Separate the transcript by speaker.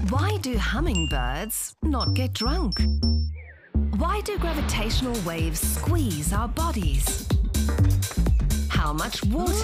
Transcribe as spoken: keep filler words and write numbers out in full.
Speaker 1: Why do hummingbirds not get drunk? Why do gravitational waves squeeze our bodies? How much water